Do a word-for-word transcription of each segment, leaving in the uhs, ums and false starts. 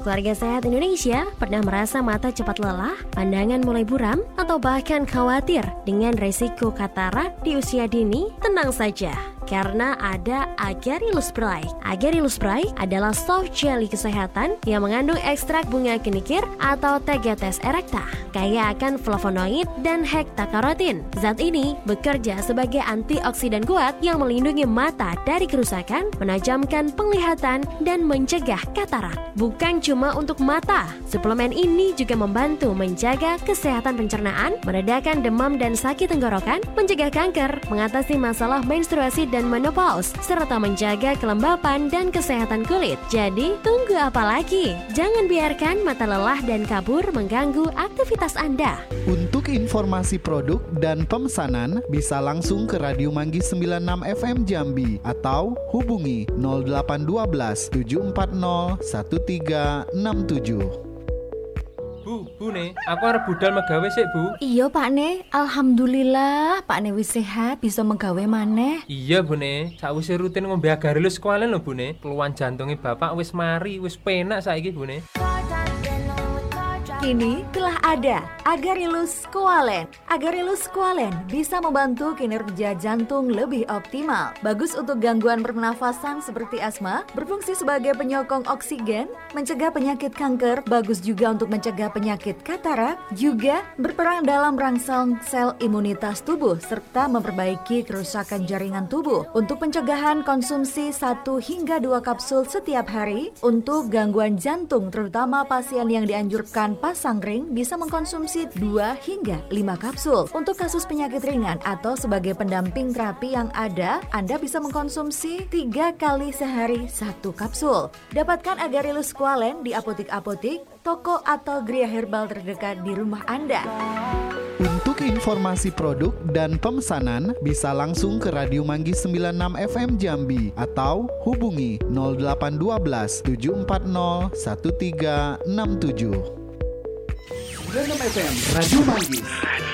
Keluarga Sehat Indonesia pernah merasa mata cepat lelah, pandangan mulai buram, atau bahkan khawatir dengan resiko katarak di usia dini? Tenang saja, karena ada Agarylus Bright. Agarylus Bright adalah soft jelly kesehatan yang mengandung ekstrak bunga kenikir atau Tegates erecta, kaya akan flavonoid dan hektacarotin. Zat ini bekerja sebagai antioksidan kuat yang melindungi mata dari kerusakan, menajamkan penglihatan, dan mencegah katarak. Bukan cuma untuk mata, suplemen ini juga membantu menjaga kesehatan pencernaan, meredakan demam dan sakit tenggorokan, mencegah kanker, mengatasi masalah menstruasi dan menopause, serta menjaga kelembapan dan kesehatan kulit. Jadi, tunggu apa lagi? Jangan biarkan mata lelah dan kabur mengganggu aktivitas Anda. Untuk informasi produk dan pemesanan bisa langsung ke Radio Manggis sembilan puluh enam F M Jambi atau hubungi nol delapan satu dua tujuh empat nol satu tiga enam tujuh. Bu, Bu ne, aku arep budal megawe sik, Bu. Iya, Pak Ne. Alhamdulillah, Pak Ne wis sehat, bisa megawe maneh. Iya, Bu ne. Sakwise rutin ngombe Agarylus Squalene lho, Bu ne. Keluhan jantunge Bapak wis mari, wis penak saiki, Bu ne. Kini telah ada Agarylus Squalene. Agarylus Squalene bisa membantu kinerja jantung lebih optimal. Bagus untuk gangguan pernafasan seperti asma, berfungsi sebagai penyokong oksigen, mencegah penyakit kanker, bagus juga untuk mencegah penyakit katarak, juga berperan dalam merangsang sel imunitas tubuh serta memperbaiki kerusakan jaringan tubuh. Untuk pencegahan konsumsi satu hingga dua kapsul setiap hari. Untuk gangguan jantung terutama pasien yang dianjurkan pasang ring bisa mengkonsumsi dua hingga lima kapsul. Untuk kasus penyakit ringan atau sebagai pendamping terapi yang ada, Anda bisa mengkonsumsi tiga kali sehari satu kapsul. Dapatkan Agarylus Squalene di apotik-apotik, toko atau geria herbal terdekat di rumah Anda. Untuk informasi produk dan pemesanan bisa langsung ke Radio Manggis sembilan puluh enam F M Jambi atau hubungi nol delapan satu dua tujuh empat nol satu tiga enam tujuh. sembilan puluh enam F M Radio Manggis.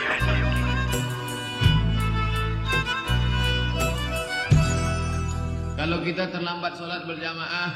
Kalau kita terlambat sholat berjamaah,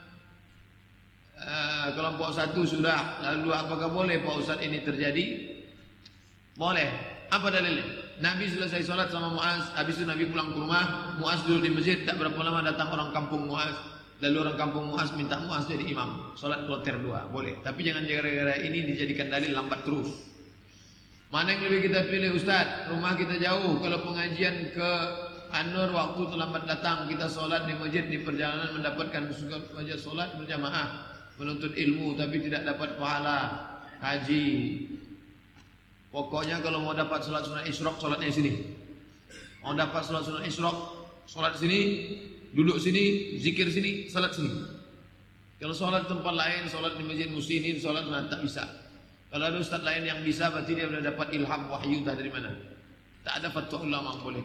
uh, kelompok satu sudah, lalu apakah boleh Pak Ustaz ini terjadi? Boleh. Apa dalilnya? Nabi selesai sholat sama Muaz, habis itu Nabi pulang ke rumah, Muaz duduk di masjid, tak berapa lama datang orang kampung Muaz. Lalu orang kampung Muaz minta Muaz jadi imam, sholat kloter dua, boleh. Tapi jangan gara-gara ini dijadikan dalil lambat terus. Mana yang lebih kita pilih Ustaz? Rumah kita jauh, kalau pengajian ke Anur waktu terlambat datang, kita sholat di masjid di perjalanan mendapatkan wajah sholat berjamaah, menuntut ilmu tapi tidak dapat pahala haji. Pokoknya kalau mau dapat sholat sunat isyraq, sholatnya di sini. Mau dapat sholat sunat isyraq, sholat di sini. Duduk sini, zikir sini, salat sini. Kalau sholat tempat lain, sholat di masjid muslimin, sholat mana tak bisa. Kalau ada ustaz lain yang bisa, berarti dia sudah dapat ilham wahyu dari mana. Tak ada fatwa ulama boleh.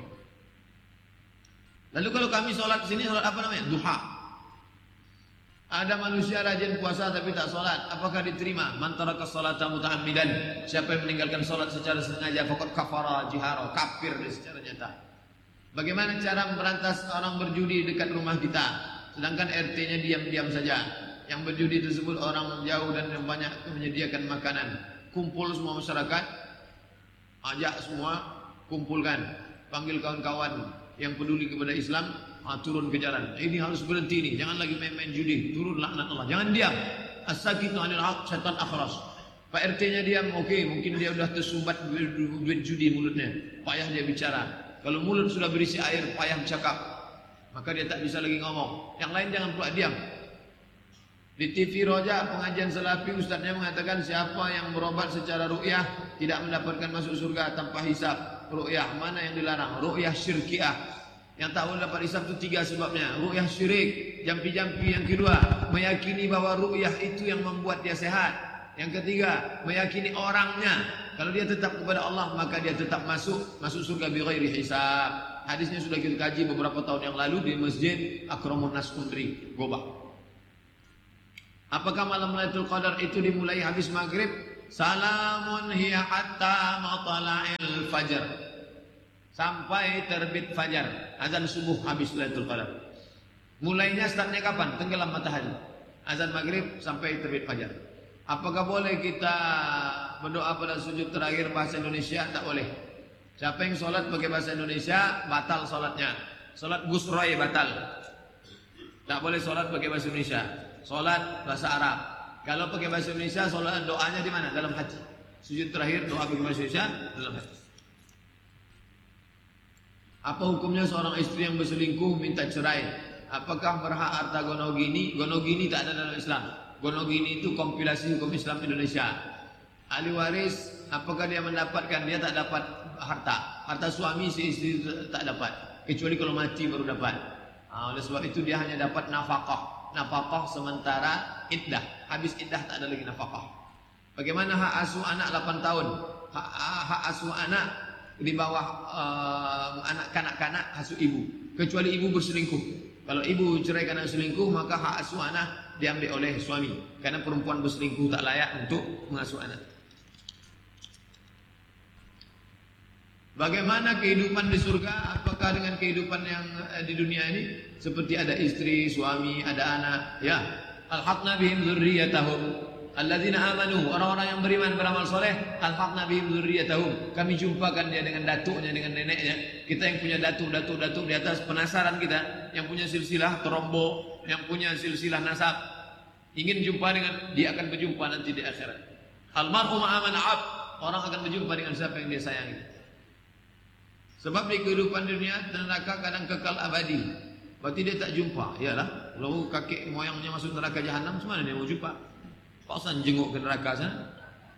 Lalu kalau kami sholat sini, sholat apa namanya? Duha. Ada manusia rajin puasa tapi tak sholat, apakah diterima? Man taraka sholata muta'ammidan. Siapa yang meninggalkan sholat secara sengaja, faqad kafara jihara, kafir secara nyata. Bagaimana cara memberantas orang berjudi dekat rumah kita, sedangkan R T-nya diam-diam saja. Yang berjudi tersebut orang jauh dan yang banyak menyediakan makanan. Kumpul semua masyarakat, ajak semua, kumpulkan, panggil kawan-kawan yang peduli kepada Islam, ah, turun ke jalan. Ini harus berhenti ini, jangan lagi main-main judi, turun laknat Allah. Jangan diam. As-sakitu 'anil haq, syaitan akhras. Pak R T-nya diam, oke, okay, mungkin dia sudah tersumbat duit judi mulutnya, payah dia bicara. Kalau mulut sudah berisi air, payah bercakap, maka dia tak bisa lagi ngomong. Yang lain jangan pula diam. Di T V Roja pengajian salafi, ustaznya mengatakan siapa yang berobat secara ru'yah tidak mendapatkan masuk surga tanpa hisab. Ru'yah mana yang dilarang? Ru'yah syirkiah. Yang tak boleh dapat hisab itu tiga sebabnya. Ru'yah syirik, jampi-jampi. Yang kedua, meyakini bahwa ru'yah itu yang membuat dia sehat. Yang ketiga, meyakini orangnya. Kalau dia tetap kepada Allah, maka dia tetap masuk masuk surga bi ghairi hisab. Hadisnya sudah kita kaji beberapa tahun yang lalu di Masjid Akramun Nas Kundri, Gobak. Apakah malam Lailatul Qadar itu dimulai habis maghrib? Salamun hiya hatta matla'il fajr. Sampai terbit fajar. Azan subuh habis Lailatul Qadar. Mulainya startnya kapan? Tenggelam matahari. azan maghrib sampai terbit fajar. Apakah boleh kita berdoa pada sujud terakhir bahasa Indonesia? Tak boleh. Siapa yang solat pakai bahasa Indonesia, batal solatnya. Solat gusroy batal. Tak boleh solat pakai bahasa Indonesia. Solat bahasa Arab. Kalau pakai bahasa Indonesia, solat doanya di mana? Dalam hati. Sujud terakhir doa pakai bahasa Indonesia dalam hati. Apa hukumnya seorang istri yang berselingkuh minta cerai? Apakah berhak harta gonogini? Gonogini tak ada dalam Islam. Gonogini itu kompilasi hukum Islam Indonesia. Ahli waris, apakah dia mendapatkan? Dia tak dapat harta. Harta suami si istri tak dapat. Kecuali kalau mati baru dapat. Nah, oleh sebab itu dia hanya dapat nafkah. Nafkah sementara iddah. Habis iddah tak ada lagi nafkah. Bagaimana hak asuh anak delapan tahun? Hak, hak asuh anak di bawah uh, anak kanak-kanak asuh ibu. Kecuali ibu berselingkuh. Kalau ibu ceraikan anak selingkuh, maka hak asuh anak diambil oleh suami. Karena perempuan berselingkuh tak layak untuk mengasuh anak. Bagaimana kehidupan di surga? Apakah dengan kehidupan yang di dunia ini seperti ada istri, suami, ada anak? Ya, alhaqna bihim dzurriyyatahum alladzina amanu, orang-orang yang beriman beramal soleh, alhaqna bihim dzurriyyatahum. Kami jumpakan dia dengan datuknya, dengan neneknya. Kita yang punya datuk, datuk, datuk di atas, penasaran kita, yang punya silsilah terombo, yang punya silsilah nasab, ingin jumpa dengan dia, akan berjumpa nanti di akhirat. Almarhum aman ab, orang akan berjumpa dengan siapa yang dia sayangi. Sebab di kehidupan dunia neraka kadang kekal abadi. Berarti dia tak jumpa. Yalah, kalau kakek moyangnya masuk neraka jahanam, semana dia mau jumpa? Paksan jenguk ke neraka sana.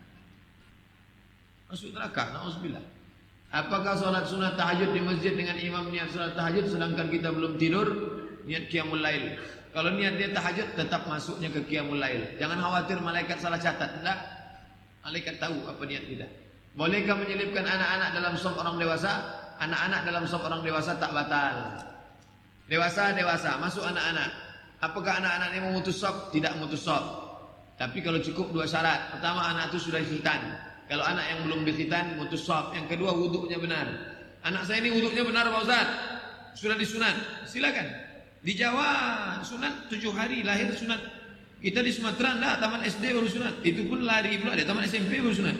Masuk neraka, na'udzubillah. Apakah solat sunat tahajud di masjid dengan imam niat solat tahajud sedangkan kita belum tidur, niat qiyamul lail? Kalau niat dia tahajud, tetap masuknya ke qiyamul lail. Jangan khawatir malaikat salah catat. Tidak. Malaikat tahu apa niat kita. Bolehkah menyelipkan anak-anak dalam saf orang dewasa? Anak-anak dalam saf orang dewasa tak batal. Dewasa, dewasa, masuk anak-anak. Apakah anak-anak ini memutus saf? Tidak memutus saf. Tapi kalau cukup dua syarat. Pertama, anak itu sudah khitan. Kalau anak yang belum dikhitan, memutus saf. Yang kedua, wuduknya benar. Anak saya ini wuduknya benar Pak Ustaz. Sudah disunat. Silakan. Di Jawa sunat tujuh hari lahir sunat. Kita di Sumatera enggak, taman S D baru sunat. Itu pun lari pula, ada taman S M P baru sunat.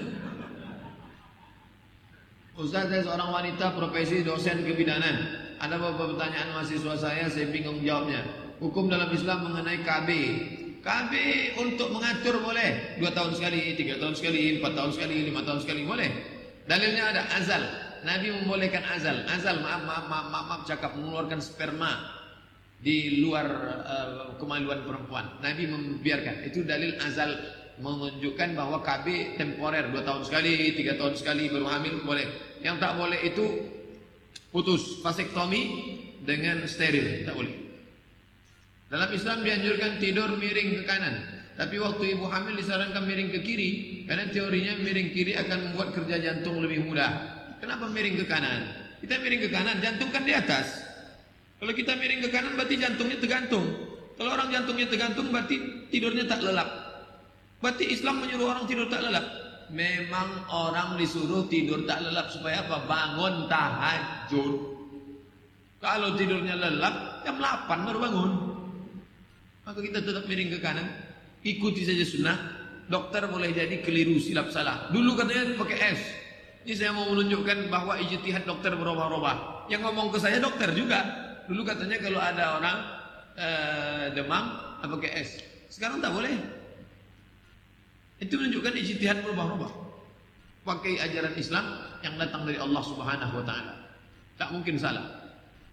Ustaz, saya seorang wanita profesi dosen kebidanan. Ada beberapa pertanyaan mahasiswa saya, saya bingung jawabnya. Hukum dalam Islam mengenai K B. K B untuk mengatur boleh. Dua tahun sekali, tiga tahun sekali, empat tahun sekali, lima tahun sekali boleh. Dalilnya ada azal. Nabi membolehkan azal. Azal, maaf, maaf, maaf, maaf, maaf cakap, mengeluarkan sperma di luar uh, kemaluan perempuan. Nabi membiarkan. Itu dalil azal, menunjukkan bahwa K B temporer, dua tahun sekali, tiga tahun sekali baru hamil boleh. Yang tak boleh itu putus, vasektomi dengan steril, tak boleh. Dalam Islam dianjurkan tidur miring ke kanan, tapi waktu ibu hamil disarankan miring ke kiri, karena teorinya miring kiri akan membuat kerja jantung lebih mudah. Kenapa miring ke kanan? Kita miring ke kanan, jantung kan di atas. Kalau kita miring ke kanan berarti jantungnya tergantung. Kalau orang jantungnya tergantung berarti tidurnya tak lelap. Berarti Islam menyuruh orang tidur tak lelap. Memang orang disuruh tidur tak lelap supaya apa? Bangun tahajud. Kalau tidurnya lelap, jam delapan baru bangun. Maka kita tetap miring ke kanan. Ikuti saja sunnah. Dokter boleh jadi keliru, silap salah. Dulu katanya pakai es. Ini saya mau menunjukkan bahwa ijtihad dokter berubah-ubah. Yang ngomong ke saya dokter juga. Dulu katanya kalau ada orang ee, demam, pakai es. Sekarang tak boleh. Itu menunjukkan ijtihad berubah-ubah. Pakai ajaran Islam yang datang dari Allah Subhanahu wa taala. Tak mungkin salah.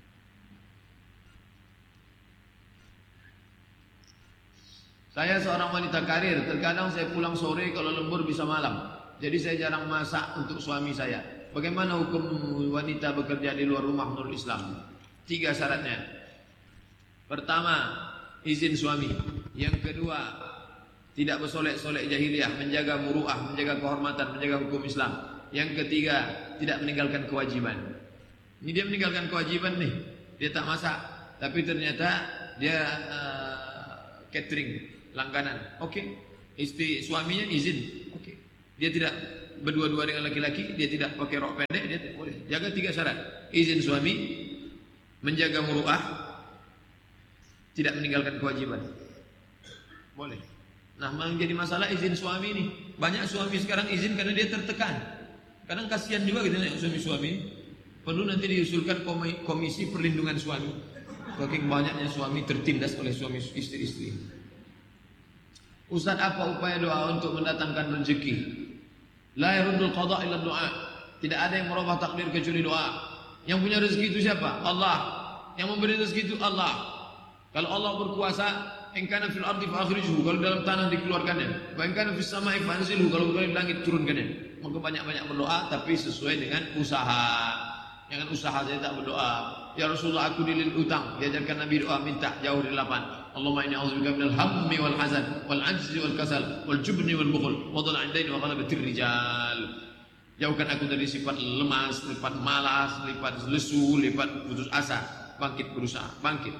Saya seorang wanita karir, terkadang saya pulang sore kalau lembur bisa malam. Jadi saya jarang masak untuk suami saya. Bagaimana hukum wanita bekerja di luar rumah menurut Islam? Tiga syaratnya. Pertama, izin suami. Yang kedua, tidak bersolek-solek jahiliyah, menjaga muru'ah, menjaga kehormatan, menjaga hukum Islam. Yang ketiga, tidak meninggalkan kewajiban. Ini dia meninggalkan kewajiban nih. Dia tak masak, tapi ternyata dia uh, catering, langganan. Oke. Okay. Istri suaminya izin. Oke. Okay. Dia tidak berdua-dua dengan laki-laki, dia tidak pakai rok pendek, dia tidak boleh. Jaga tiga syarat. Izin suami, menjaga muru'ah, tidak meninggalkan kewajiban. Boleh. Nah, menjadi masalah izin suami ini. Banyak suami sekarang izin karena dia tertekan. Kadang kasihan juga gitu nih suami-suami. Perlu nanti diusulkan komisi perlindungan suami. Saking banyaknya suami tertindas oleh suami istri-istri. Ustaz, apa upaya doa untuk mendatangkan rezeki? La yaruddul qada illa doa. Tidak ada yang merubah takdir kecuali doa. Yang punya rezeki itu siapa? Allah. Yang memberi rezeki itu Allah. Kalau Allah berkuasa, in kana fil ardi fa akhrijhu, kalau dalam tanah dikeluarkannya. Wa in kana fis sama'i fa anzilhu, kalau dari langit turunkannya. Maka banyak-banyak berdoa tapi sesuai dengan usaha. Jangan usaha saya tak berdoa. Ya Rasulullah, aku dilil utang. Diajarkan Nabi doa, minta jauh dari lapan. Allahumma inni a'udzubika minal hammi wal hazan wal ajzi wal kasal wal jubni wal bukhl wa dhala'id dain wa ghalabatir rijal. Jauhkan aku dari sifat lemas, sifat malas, sifat lesu, sifat putus asa. Bangkit berusaha, bangkit.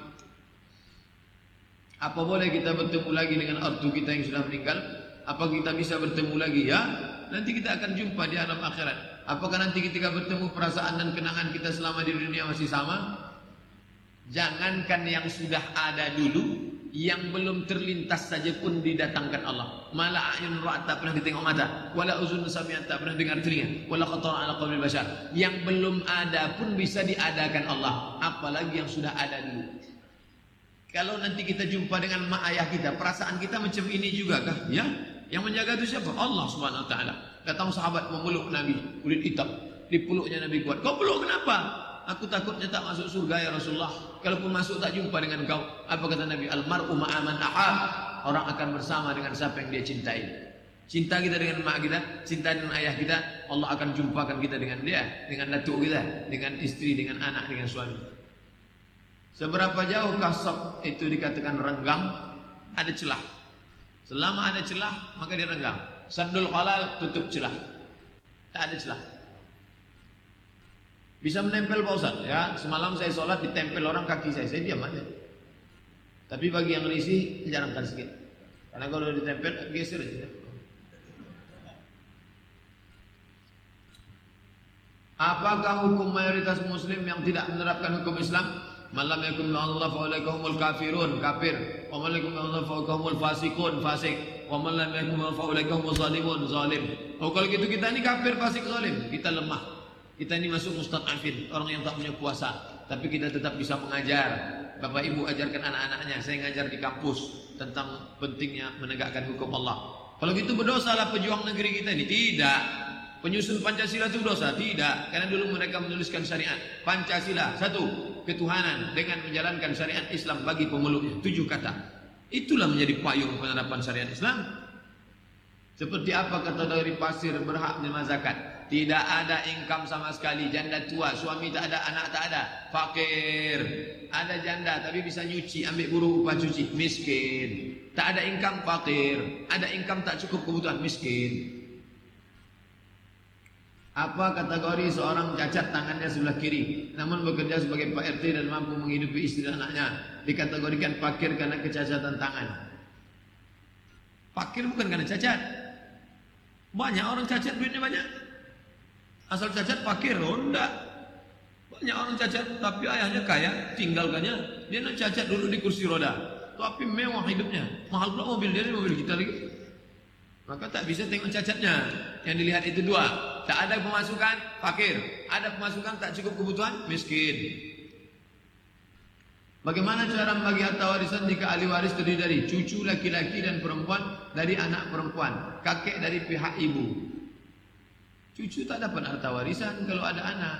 Apa boleh kita bertemu lagi dengan ortu kita yang sudah meninggal? Apa kita bisa bertemu lagi? Ya, nanti kita akan jumpa di alam akhirat. Apakah nanti ketika bertemu perasaan dan kenangan kita selama di dunia masih sama? Jangankan yang sudah ada dulu, yang belum terlintas saja pun didatangkan Allah. Mala ayun ra'at, tak pernah ditengok mata, wala uzun sami'at, tak pernah dengar telinga, wala khatara ala qalbil bashar. Yang belum ada pun bisa diadakan Allah, apalagi yang sudah ada dulu. Kalau nanti kita jumpa dengan mak ayah kita, perasaan kita macam ini juga kah? Ya, yang menjaga itu siapa? Allah Subhanahu wa taala. Datang sahabat memeluk Nabi, kulit hitam, dipeluknya Nabi kuat. Kau peluk kenapa? Aku takutnya tak masuk surga ya Rasulullah. Kalaupun masuk tak jumpa dengan kau. Apa kata Nabi? Al-mar'u ma'aman ahab. Orang akan bersama dengan siapa yang dia cintai. Cinta kita dengan mak kita, cinta dengan ayah kita, Allah akan jumpakan kita dengan dia, dengan datuk kita, dengan istri, dengan anak, dengan suami. Seberapa jauh kasab itu dikatakan renggang? Ada celah. Selama ada celah, maka dia renggang. Saddul halal, tutup celah. Tak ada celah. Bisa menempel Pak Ustaz, ya. Semalam saya sholat ditempel orang kaki saya, saya diam aja. Tapi bagi yang risih, jarangkan sedikit. Karena kalau ditempel, geser aja. Apakah hukum mayoritas muslim yang tidak menerapkan hukum Islam? Malam yakum Allah fa ulaikahumul kafirun, kafir. Wa man yakum Allah fa ulaikahumul fasiqun, fasik. Wa man lam yakum Allah fa ulaikahumul zalimun, zalim. Oh, kalau gitu kita ini kafir, fasik, zalim. Kita lemah. Kita ini masuk mustad'afin, orang yang tak punya kuasa. Tapi kita tetap bisa mengajar. Bapak ibu ajarkan anak-anaknya. Saya ngajar di kampus tentang pentingnya menegakkan hukum Allah. Kalau gitu berdosalah pejuang negeri kita ini. Tidak. Penyusun Pancasila itu dosa? Tidak. Karena dulu mereka menuliskan syariat. Pancasila, satu, ketuhanan dengan menjalankan syariat Islam bagi pemeluknya. Tujuh kata. Itulah menjadi payung penerapan syariat Islam. Seperti apa kata dari pasir berhak menerima zakat? Tidak ada income sama sekali. Janda tua, suami tak ada, anak tak ada, fakir. Ada janda tapi bisa nyuci, ambil buruh upah cuci, miskin. Tak ada income, fakir. Ada income tak cukup kebutuhan, miskin. Apa kategori seorang cacat tangannya sebelah kiri namun bekerja sebagai Pak R T dan mampu menghidupi istri dan anaknya? Dikategorikan fakir karena kecacatan tangan. Fakir bukan karena cacat. Banyak orang cacat duitnya banyak. Asal cacat fakir, oh enggak. Banyak orang cacat tapi ayahnya kaya, tinggalkannya dia nak cacat dulu di kursi roda. Tapi mewah hidupnya, mahal pula mobil dia, mobil kita lagi. Maka tak bisa tengok cacatnya. Yang dilihat itu dua. Tak ada pemasukan, fakir. Ada pemasukan, tak cukup kebutuhan, miskin. Bagaimana cara membagi harta warisan jika ahli waris terdiri dari cucu laki-laki dan perempuan dari anak perempuan, kakek dari pihak ibu? Cucu tak dapat harta warisan kalau ada anak.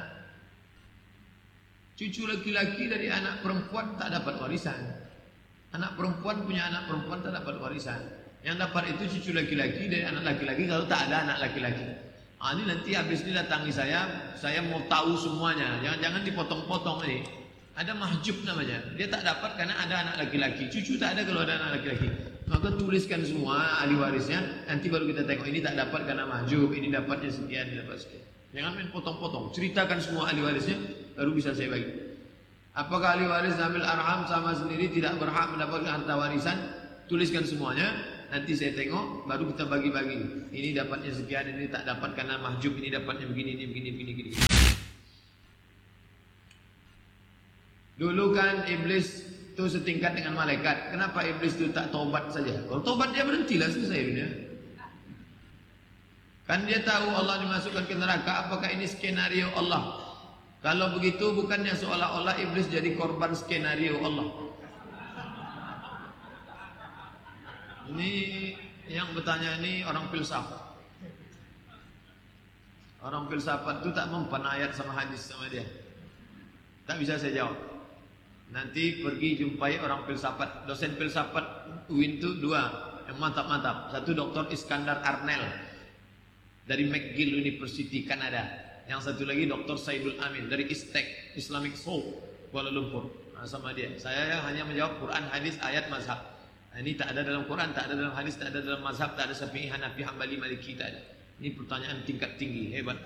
Cucu laki-laki dari anak perempuan tak dapat warisan. Anak perempuan punya anak perempuan tak dapat warisan. Yang dapat itu cucu laki-laki dari anak laki-laki kalau tak ada anak laki-laki. Ah, ini nanti habis ini datangi saya, saya mau tahu semuanya. Jangan-jangan dipotong-potong ini. Ada mahjub namanya. Dia tak dapat karena ada anak laki-laki. Cucu tak ada kalau ada anak laki-laki. Maka tuliskan semua ahli warisnya. Nanti baru kita tengok ini tak dapat karena mahjub, ini dapatnya sekian, ini dapat sekian. Jangan main potong-potong. Ceritakan semua ahli warisnya, baru bisa saya bagi. Apakah ahli waris zamil arham sama sendiri tidak berhak mendapatkan harta warisan? Tuliskan semuanya. Nanti saya tengok, baru kita bagi-bagi. Ini dapatnya sekian, ini tak dapat karena mahjub, ini dapatnya begini, ini begini, begini, begini. Dulu kan iblis itu setingkat dengan malaikat. Kenapa iblis itu tak taubat saja? Kalau taubat dia berhentilah, selesai dunia. Kan dia tahu Allah dimasukkan ke neraka. Apakah ini skenario Allah? Kalau begitu bukannya seolah-olah iblis jadi korban skenario Allah. Ini yang bertanya ini orang filsafat. Orang filsafat itu tak mempan ayat sama hadis sama dia. Tak bisa saya jawab. Nanti pergi jumpai orang filsafat. Dosen filsafat U I N itu dua yang mantap-mantap. Satu Doktor Iskandar Arnel dari McGill University Kanada. Yang satu lagi Doktor Saidul Amin dari ISTEC Islamic Soul Kuala Lumpur. Nah, sama dia. Saya hanya menjawab Quran, hadis, ayat, mazhab. Nah, ini tak ada dalam Quran, tak ada dalam hadis, tak ada dalam mazhab, tak ada Syafi'i, Hanafi, Hambali, Maliki, tak ada. Ini pertanyaan tingkat tinggi, hebat.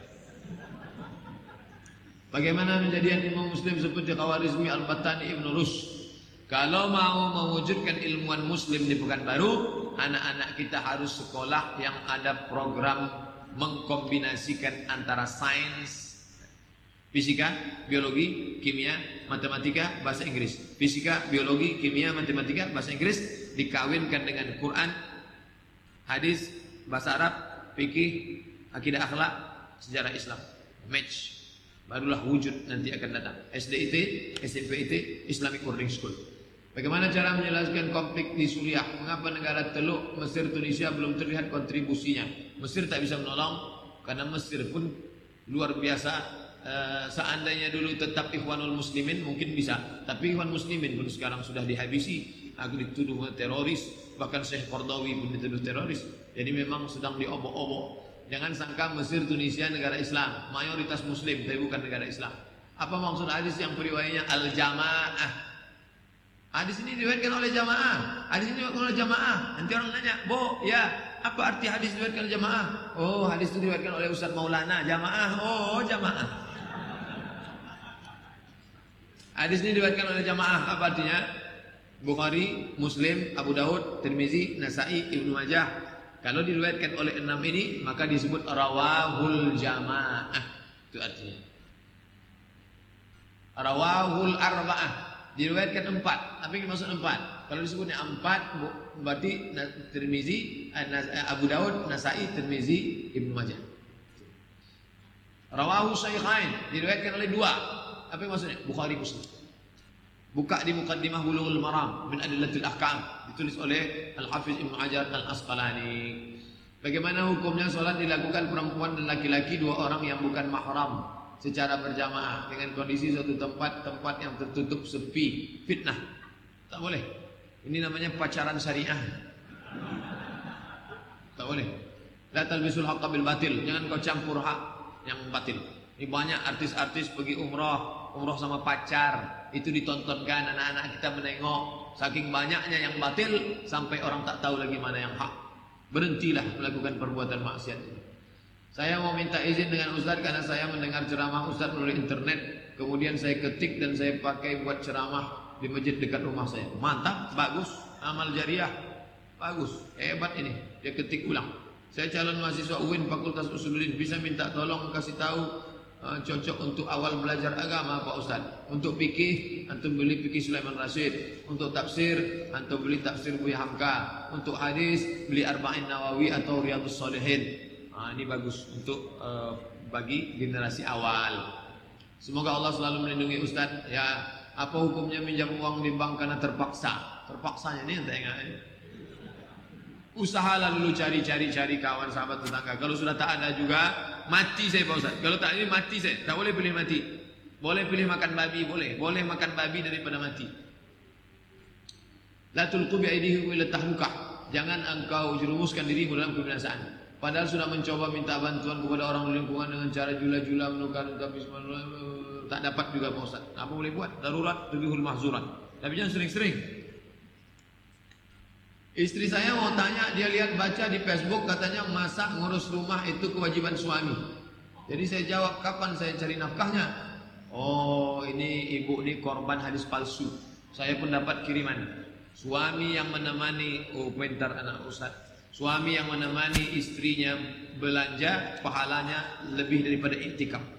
Bagaimana menjadikan imam muslim seperti Khawarizmi, Al-Battani, Ibn Rus? Kalau mau mewujudkan ilmuwan muslim di Pekanbaru, anak-anak kita harus sekolah yang ada program mengkombinasikan antara sains, fisika, biologi, kimia, matematika, bahasa Inggris. Fisika, biologi, kimia, matematika, bahasa Inggris dikawinkan dengan Quran, hadis, bahasa Arab, fikih, akidah akhlak, sejarah Islam. Match. Barulah wujud nanti akan datang. S D I T, S M P I T, Islamic Boarding School. Bagaimana cara menjelaskan konflik di Suriah? Mengapa negara Teluk, Mesir, Tunisia belum terlihat kontribusinya? Mesir tak bisa menolong karena Mesir pun luar biasa. Uh, seandainya dulu tetap Ikhwanul Muslimin mungkin bisa. Tapi Ikhwan Muslimin pun sekarang sudah dihabisi. Aku dituduh teroris. Bahkan Syekh Qardawi pun dituduh teroris. Jadi memang sedang diobok-obok. Jangan sangka Mesir, Tunisia negara Islam, mayoritas Muslim, tapi bukan negara Islam. Apa maksud hadis yang periwayatnya al-jamaah? Hadis ini diriwayatkan oleh jamaah. Hadis ini diriwayatkan oleh jamaah. Nanti orang nanya, "Bo, ya, apa arti hadis diriwayatkan oleh jamaah?" Oh, hadis itu diriwayatkan oleh Ustaz Maulana, jamaah. Oh, jamaah. Hadis ini diriwayatkan oleh jamaah, apa artinya? Bukhari, Muslim, Abu Daud, Tirmizi, Nasai, Ibnu Majah. Kalau diriwayatkan oleh enam ini maka disebut rawahul jamaah. Itu artinya. Rawahul arba'ah diriwayatkan empat. Apa yang maksud empat? Kalau disebutnya empat berarti Tirmizi, Abu Daud, Nasai, Tirmizi, Ibnu Majah. Rawahu Shaykhain diriwayatkan oleh dua. Apa yang maksudnya? Bukhari, Muslim. Buka di Muqaddimah Bulughul Maram min Adillatil Ahkam, ditulis oleh Al-Hafiz Ibnu Hajar Al-Asqalani. Bagaimana hukumnya sholat dilakukan perempuan dan laki-laki dua orang yang bukan mahram secara berjamaah dengan kondisi suatu tempat tempat yang tertutup sepi, fitnah? Tak boleh. Ini namanya pacaran syariah. Tak boleh. La talbisul haqqa bil batil. Jangan kau campur hak yang batil. Ini banyak artis-artis pergi umrah, umrah sama pacar, itu ditontonkan, anak-anak kita menengok. Saking banyaknya yang batil sampai orang tak tahu lagi mana yang hak. Berhentilah melakukan perbuatan maksiat ini. Saya mau minta izin dengan Ustaz karena saya mendengar ceramah Ustaz melalui internet. Kemudian saya ketik dan saya pakai buat ceramah di masjid dekat rumah saya. Mantap, bagus, amal jariah, bagus, hebat ini. Dia ketik ulang. Saya calon mahasiswa U I N Fakultas Usuluddin, bisa minta tolong kasih tahu Uh, cocok untuk awal belajar agama Pak Ustaz. Untuk fikih antum beli fikih Sulaiman Rasyid. Untuk tafsir antum beli tafsir Buya Hamka. Untuk hadis beli Arba'in Nawawi atau Riyadhus Shalihin. Nah, ini bagus untuk uh, bagi generasi awal. Semoga Allah selalu melindungi Ustaz. Ya, apa hukumnya minjam uang di bank karena terpaksa? Terpaksanya ini yang tengah ini. Usahalah dulu cari-cari-cari kawan sahabat tetangga. Kalau sudah tak ada juga, mati saya Pak Ustaz. Kalau tak ini mati saya. Tak boleh pilih mati. Boleh pilih makan babi, boleh. Boleh makan babi daripada mati. La tulqu bi aydikum ila tahlukah. Jangan engkau jerumuskan dirimu dalam kebinasaan. Padahal sudah mencoba minta bantuan kepada orang di lingkungan dengan cara jula-jula menukar tapi tak dapat juga Pak Ustaz. Apa boleh buat? Darurat tubihul mahzurat. Tapi jangan sering-sering. Istri saya mau tanya, dia lihat baca di Facebook katanya masak ngurus rumah itu kewajiban suami. Jadi saya jawab, kapan saya cari nafkahnya? Oh, ini ibu ini korban hadis palsu. Saya pun dapat kiriman. Suami yang menemani, oh komentar anak Ustaz. Suami yang menemani istrinya belanja, pahalanya lebih daripada iktikaf.